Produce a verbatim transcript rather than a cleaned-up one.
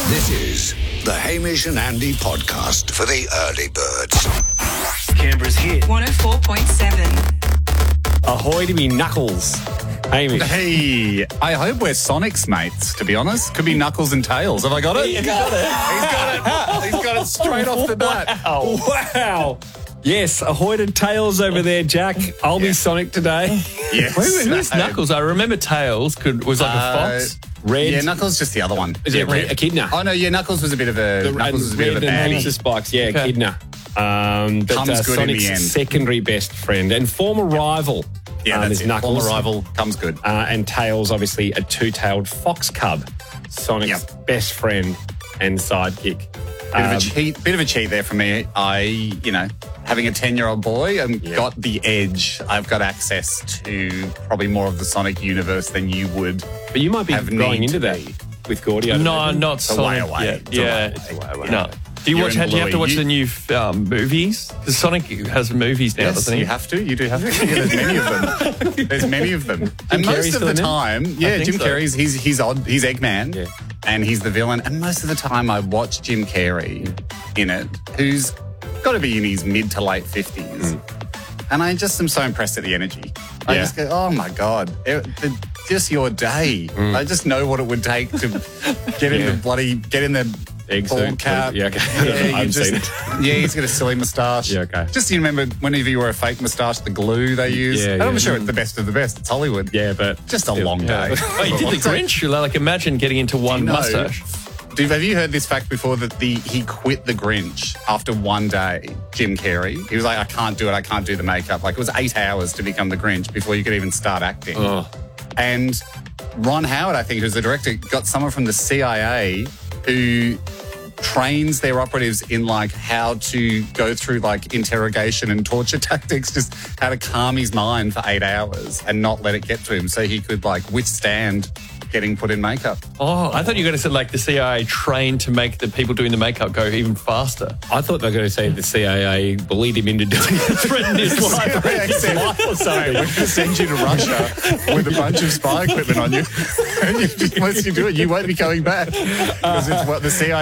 This is the Hamish and Andy podcast for the early birds. Canberra's hit. one oh four point seven. Ahoy to me knuckles. Hamish. Hey, I hope we're Sonic's mates, to be honest. Could be Knuckles and Tails. Have I got it? You got it. He's got it. He's got it straight off the bat. Wow. Wow. Yes, ahoy to Tails over there, Jack. I'll be Sonic today. Yes. Wait, who's Knuckles? I remember Tails could was like Uh, a fox. Red. Yeah, Knuckles just the other one. Is it yeah, Red- Echidna? Oh, no, yeah, Knuckles was a bit of a, The Knuckles was a bit red of a and baddie. monster spikes. Yeah, Okay. Echidna. Um, but Comes uh, good in the Sonic's end. secondary best friend and former rival. Yeah, um, that's is it. Knuckles. Former rival comes good. Uh, and Tails, obviously, a two-tailed fox cub. Sonic's Yep. best friend and sidekick. Bit of Um, a cheat, bit of a cheat there for me. I, you know, having a ten-year-old boy, I've Yeah. got the edge. I've got access to probably more of the Sonic universe than you would. But you might be have growing need into to that be. with Gordy. I don't No, know. not a way Sonic away. yet. It's a Yeah, way it's away. a way away. No. Do you You're watch? in Do you have to Bluey. watch You- the new um, movies? Because Sonic has movies now, Yes, doesn't he? you have to. You do have to. Yeah, there's many of them. There's many of them. and Carrey's most of still the in it? time, yeah, think Jim so. Carrey's he's he's odd. He's Eggman, Yeah. and he's the villain. And most of the time, I watch Jim Carrey in it, who's got to be in his mid to late fifties, and I just am so impressed at the energy. I Yeah. just go, oh my god, it, the, just your day. I just know what it would take to get in Yeah. the bloody get in the. Egg bald suit. cap. Yeah, okay. Yeah, I you haven't just, seen it. yeah, he's got a silly moustache. Yeah, okay. Just you remember whenever you wore a fake moustache, the glue they use. Yeah, And I'm yeah. sure it's the best of the best. It's Hollywood. Yeah, but Just a still, long yeah. day. Oh, you did the So- Grinch. You're like, imagine getting into one No. mustache. Dude, have you heard this fact before that the he quit the Grinch after one day? Jim Carrey. He was like, I can't do it. I can't do the makeup. Like it was eight hours to become the Grinch before you could even start acting. Oh. And Ron Howard, I think, who's the director, got someone from the C I A who trains their operatives in like how to go through like interrogation and torture tactics, just how to calm his mind for eight hours and not let it get to him so he could like withstand getting put in makeup. Oh, I thought you were going to say like the C I A trained to make the people doing the makeup go even faster. I thought they were going to say the C I A bullied him into doing it, threatened his life. C I A said, "Sorry, we're going to send you to Russia with a bunch of spy equipment on you. And you, unless you do it, you won't be coming back." Because it's what the C I A